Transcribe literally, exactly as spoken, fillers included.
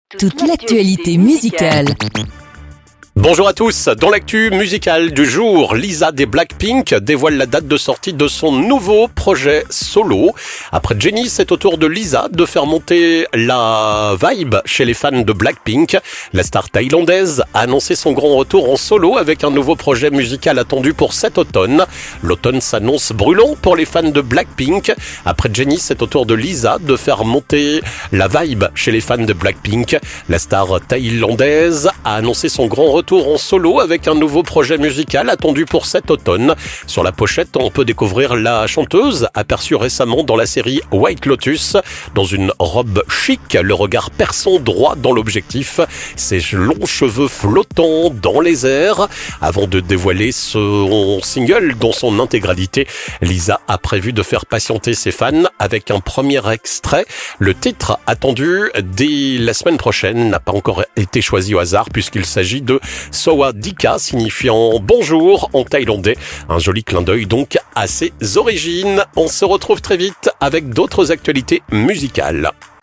Toute l'actualité musicale. Bonjour à tous, dans l'actu musicale du jour, Lisa des Blackpink dévoile la date de sortie de son nouveau projet solo. Après Jennie, c'est au tour de Lisa de faire monter la vibe chez les fans de Blackpink. La star thaïlandaise a annoncé son grand retour en solo avec un nouveau projet musical attendu pour cet automne. L'automne s'annonce brûlant pour les fans de Blackpink. Après Jennie, c'est au tour de Lisa de faire monter la vibe chez les fans de Blackpink. La star thaïlandaise a annoncé son grand retour en solo avec un nouveau projet musical attendu pour cet automne. Sur la pochette, on peut découvrir la chanteuse aperçue récemment dans la série White Lotus, dans une robe chic, le regard perçant droit dans l'objectif, ses longs cheveux flottants dans les airs. Avant de dévoiler son single dans son intégralité, Lisa a prévu de faire patienter ses fans avec un premier extrait. Le titre attendu dès la semaine prochaine n'a pas encore été choisi au hasard puisqu'il s'agit de Sawadika, signifiant bonjour en thaïlandais. Un joli clin d'œil donc à ses origines. On se retrouve très vite avec d'autres actualités musicales.